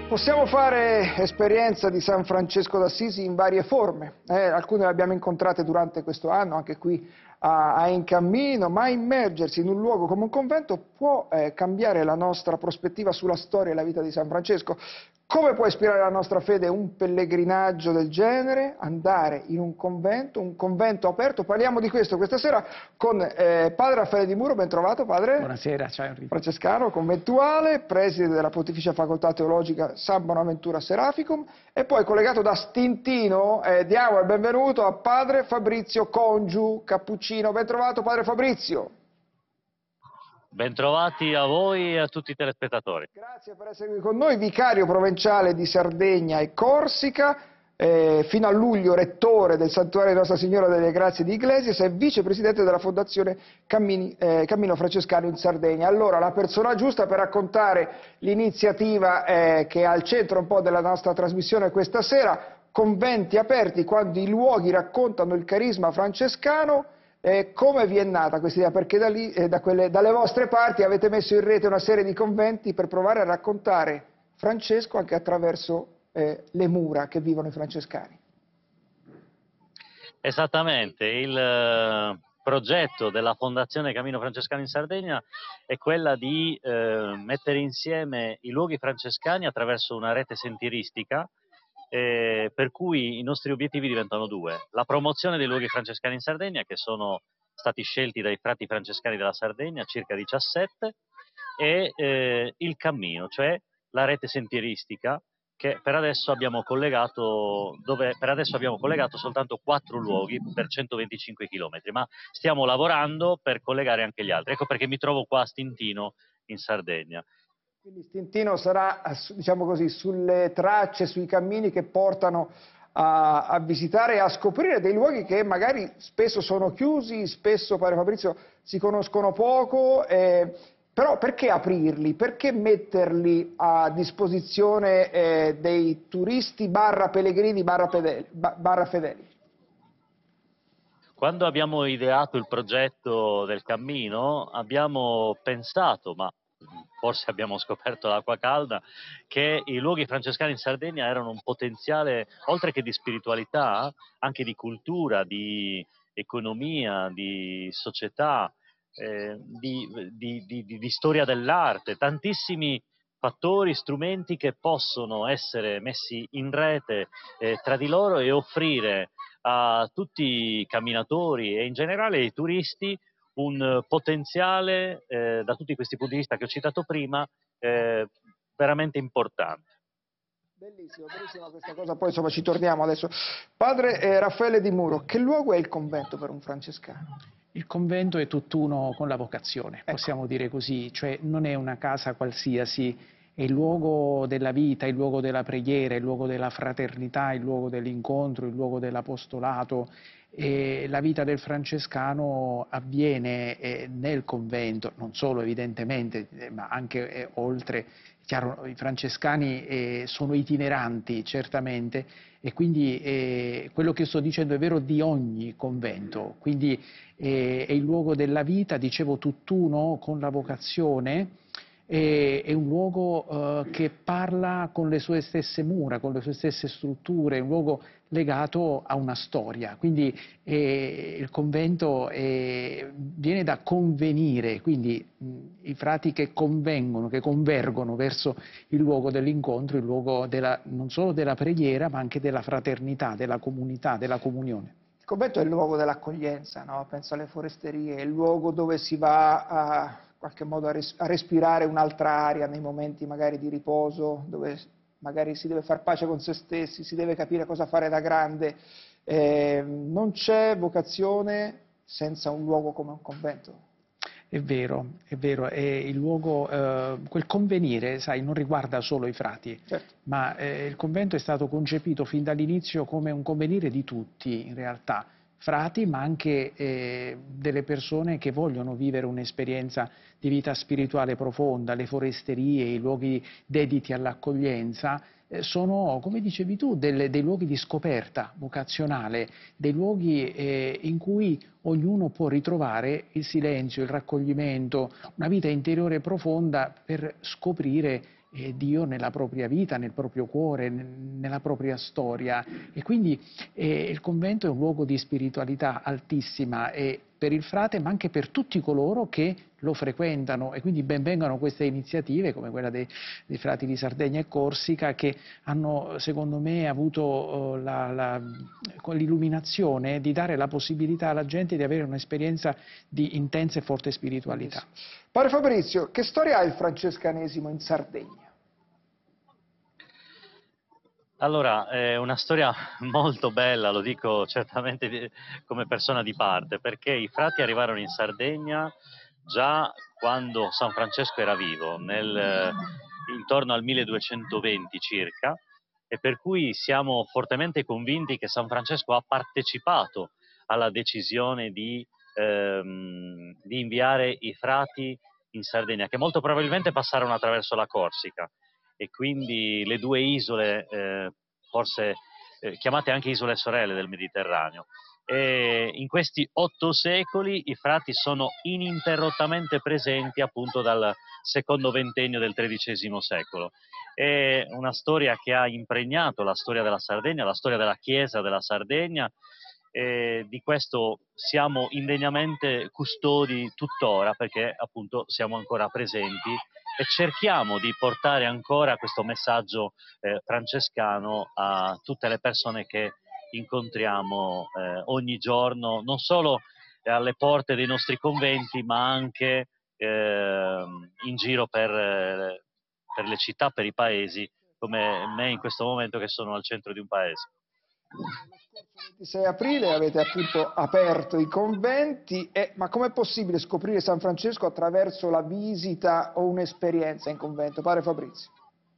Possiamo fare esperienza di San Francesco d'Assisi in varie forme, alcune le abbiamo incontrate durante questo anno, anche qui a Incammino, ma immergersi in un luogo come un convento può cambiare la nostra prospettiva sulla storia e la vita di San Francesco. Come può ispirare la nostra fede un pellegrinaggio del genere? Andare in un convento aperto. Parliamo di questo questa sera con padre Raffaele Di Muro, ben trovato padre. Buonasera, ciao Enrico. Francescano, conventuale, preside della Pontificia Facoltà Teologica San Bonaventura Seraficum, e poi collegato da Stintino diamo il benvenuto a padre Fabrizio Congiu, cappuccino. Ben trovato padre Fabrizio. Bentrovati a voi e a tutti i telespettatori. Grazie per essere qui con noi, vicario provinciale di Sardegna e Corsica, fino a luglio rettore del Santuario di Nostra Signora delle Grazie di Iglesias e vicepresidente della Fondazione Cammino Francescano in Sardegna. Allora, la persona giusta per raccontare l'iniziativa che è al centro un po' della nostra trasmissione questa sera, Conventi aperti, quando i luoghi raccontano il carisma francescano. Come vi è nata questa idea? Perché da lì, dalle vostre parti avete messo in rete una serie di conventi per provare a raccontare Francesco anche attraverso le mura che vivono i francescani. Esattamente, il progetto della Fondazione Cammino Francescano in Sardegna è quella di mettere insieme i luoghi francescani attraverso una rete sentieristica, per cui i nostri obiettivi diventano due: la promozione dei luoghi francescani in Sardegna, che sono stati scelti dai frati francescani della Sardegna, circa 17, e il cammino, cioè la rete sentieristica, che per adesso abbiamo collegato, dove per adesso abbiamo collegato soltanto 4 luoghi per 125 km, ma stiamo lavorando per collegare anche gli altri. Ecco perché mi trovo qua a Stintino in Sardegna. Quindi Stintino sarà, diciamo così, sulle tracce, sui cammini che portano a visitare e a scoprire dei luoghi che magari spesso sono chiusi, spesso, padre Fabrizio, si conoscono poco, però perché aprirli? Perché metterli a disposizione dei turisti barra pellegrini barra fedeli? Quando abbiamo ideato il progetto del cammino abbiamo pensato, ma forse abbiamo scoperto l'acqua calda, che i luoghi francescani in Sardegna erano un potenziale, oltre che di spiritualità, anche di cultura, di economia, di società, di storia dell'arte, tantissimi fattori, strumenti che possono essere messi in rete tra di loro e offrire a tutti i camminatori e in generale ai turisti un potenziale, da tutti questi punti di vista che ho citato prima, veramente importante. Bellissimo, bellissima questa cosa, poi insomma ci torniamo adesso. Padre Raffaele Di Muro, che luogo è il convento per un francescano? Il convento è tutt'uno con la vocazione, possiamo dire così, cioè non è una casa qualsiasi, è il luogo della vita, il luogo della preghiera, il luogo della fraternità, il luogo dell'incontro, il luogo dell'apostolato. E la vita del francescano avviene nel convento, non solo evidentemente, ma anche oltre. Chiaro, i francescani sono itineranti certamente, e quindi quello che sto dicendo è vero di ogni convento, quindi è il luogo della vita, dicevo tutt'uno con la vocazione. È un luogo che parla con le sue stesse mura, con le sue stesse strutture, è un luogo legato a una storia, quindi il convento viene da convenire, quindi i frati che convergono verso il luogo dell'incontro, il luogo non solo della preghiera ma anche della fraternità, della comunità, della comunione. Il convento è il luogo dell'accoglienza, no? Penso alle foresterie, è il luogo dove si va a qualche modo a respirare un'altra aria nei momenti magari di riposo, dove magari si deve far pace con se stessi, si deve capire cosa fare da grande. Non c'è vocazione senza un luogo come un convento. È vero, è il luogo, quel convenire, sai, non riguarda solo i frati, certo, ma il convento è stato concepito fin dall'inizio come un convenire di tutti, in realtà, frati, ma anche delle persone che vogliono vivere un'esperienza di vita spirituale profonda. Le foresterie, i luoghi dediti all'accoglienza, sono, come dicevi tu, dei luoghi di scoperta vocazionale, dei luoghi in cui ognuno può ritrovare il silenzio, il raccoglimento, una vita interiore profonda per scoprire Dio nella propria vita, nel proprio cuore, nella propria storia, e quindi il convento è un luogo di spiritualità altissima per il frate, ma anche per tutti coloro che lo frequentano, e quindi ben vengano queste iniziative come quella dei frati di Sardegna e Corsica, che hanno secondo me avuto l'illuminazione di dare la possibilità alla gente di avere un'esperienza di intensa e forte spiritualità. Padre Fabrizio, che storia ha il francescanesimo in Sardegna? Allora, è una storia molto bella, lo dico certamente come persona di parte, perché i frati arrivarono in Sardegna già quando San Francesco era vivo, intorno al 1220 circa, e per cui siamo fortemente convinti che San Francesco ha partecipato alla decisione di inviare i frati in Sardegna, che molto probabilmente passarono attraverso la Corsica, e quindi le due isole, forse chiamate anche isole sorelle del Mediterraneo. E in questi 8 secoli i frati sono ininterrottamente presenti appunto dal secondo ventennio del XIII secolo. È una storia che ha impregnato la storia della Sardegna, la storia della Chiesa della Sardegna, e di questo siamo indegnamente custodi tuttora, perché appunto siamo ancora presenti e cerchiamo di portare ancora questo messaggio francescano a tutte le persone che incontriamo ogni giorno, non solo alle porte dei nostri conventi, ma anche in giro per le città, per i paesi, come me in questo momento che sono al centro di un paese. Lo scorso 26 aprile avete appunto aperto i conventi, ma com'è possibile scoprire San Francesco attraverso la visita o un'esperienza in convento? Padre Fabrizio.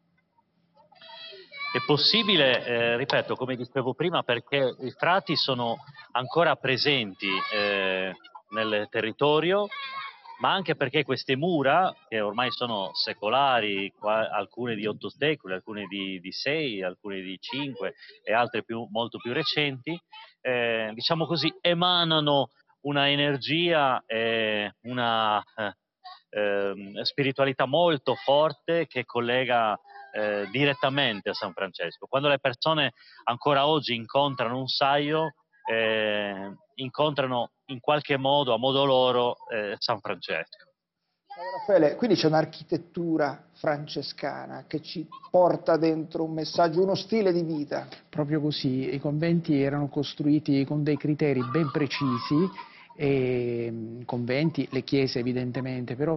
È possibile, ripeto, come dicevo prima, perché i frati sono ancora presenti nel territorio, ma anche perché queste mura, che ormai sono secolari, alcune di 8 secoli, alcune di 6, alcune di 5 e altre molto più recenti, diciamo così, emanano una energia e una spiritualità molto forte che collega direttamente a San Francesco. Quando le persone ancora oggi incontrano un saio, incontrano in qualche modo, a modo loro, San Francesco. Raffaele, quindi c'è un'architettura francescana che ci porta dentro un messaggio, uno stile di vita. Proprio così, i conventi erano costruiti con dei criteri ben precisi, conventi, le chiese evidentemente, però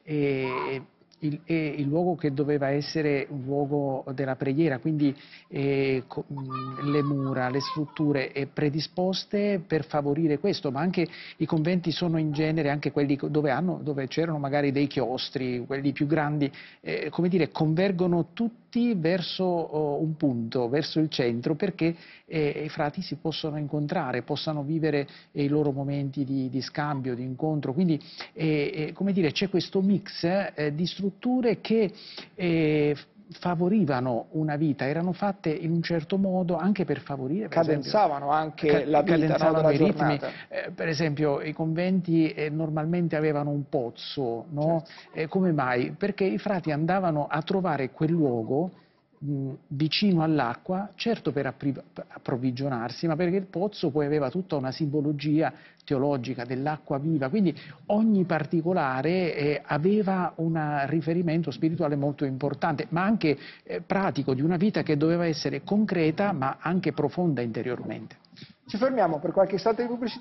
il luogo che doveva essere un luogo della preghiera, quindi le mura, le strutture predisposte per favorire questo, ma anche i conventi sono in genere anche quelli dove c'erano magari dei chiostri, quelli più grandi, come dire, convergono tutti verso un punto, verso il centro, perché i frati si possono incontrare, possano vivere i loro momenti di scambio, di incontro, quindi come dire, c'è questo mix di strutture che favorivano una vita, erano fatte in un certo modo anche per favorire, per cadenzavano esempio, anche la vita, cadenzavano della i ritmi. giornata. Per esempio i conventi normalmente avevano un pozzo, no? Certo. Come mai? Perché i frati andavano a trovare quel luogo vicino all'acqua, certo per approvvigionarsi, ma perché il pozzo poi aveva tutta una simbologia teologica dell'acqua viva, quindi ogni particolare aveva un riferimento spirituale molto importante, ma anche pratico, di una vita che doveva essere concreta ma anche profonda interiormente. Ci fermiamo per qualche istante di pubblicità.